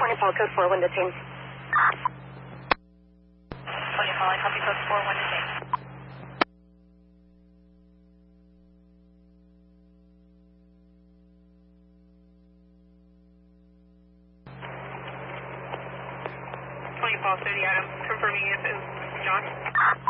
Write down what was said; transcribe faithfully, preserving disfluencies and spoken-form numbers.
Twenty Paul, code four, one detain. Twenty Paul, I copy code four, one detain. Twenty Paul, thirty Adam, confirming if it's John.